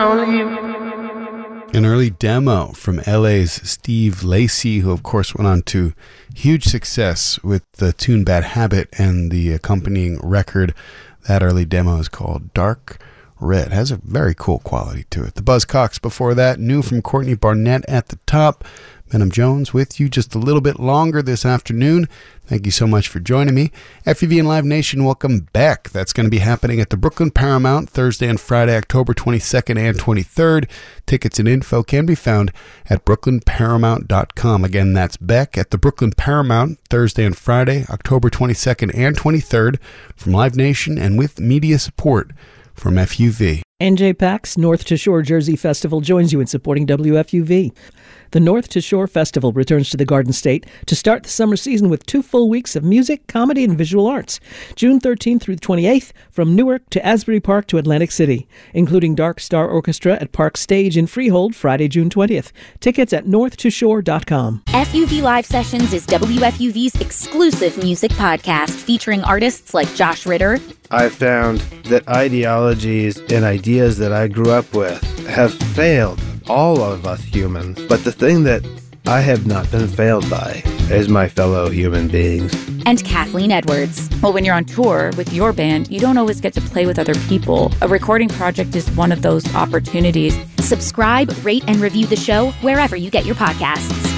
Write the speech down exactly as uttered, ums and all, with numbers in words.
An early demo from L A's Steve Lacy, who of course went on to huge success with the tune Bad Habit and the accompanying record. That early demo is called Dark Red. It has a very cool quality to it. The Buzzcocks before that, new from Courtney Barnett at the top. Benham Jones with you just a little bit longer this afternoon. Thank you so much for joining me. F U V and Live Nation, welcome back. That's going to be happening at the Brooklyn Paramount Thursday and Friday, October twenty-second and twenty-third. Tickets and info can be found at brooklyn paramount dot com. Again, that's Beck at the Brooklyn Paramount Thursday and Friday, October twenty-second and twenty-third from Live Nation and with media support from F U V. N J PAC's North to Shore Jersey Festival joins you in supporting W F U V. The North to Shore Festival returns to the Garden State to start the summer season with two full weeks of music, comedy, and visual arts. June thirteenth through twenty-eighth, from Newark to Asbury Park to Atlantic City, including Dark Star Orchestra at Park Stage in Freehold Friday, June twentieth. Tickets at north to shore dot com. F U V Live Sessions is W F U V's exclusive music podcast featuring artists like Josh Ritter. I've found that ideologies and ideas that I grew up with have failed all of us humans. But the thing that I have not been failed by is my fellow human beings. And Kathleen Edwards. Well, when you're on tour with your band, you don't always get to play with other people. A recording project is one of those opportunities. Subscribe, rate, and review the show wherever you get your podcasts.